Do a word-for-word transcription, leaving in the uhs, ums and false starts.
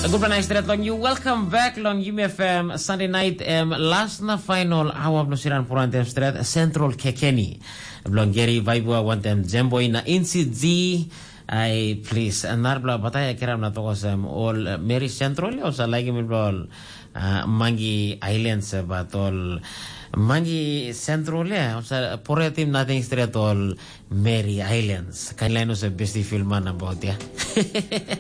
Good night, straight long you. Welcome back long U M F M Sunday night. Um, last na final awab no siran purantem straight Central Kekeni. Blongeri Vaibua wantem Zemboy na Insi Z. I please narbla bataya kiram na to sam all Mary Central o sa lagi mi bol Mangi Islands batol Mangi Central ya o sa pore team nothing straight all Mary Islands. Kailano sa besti filman about ya.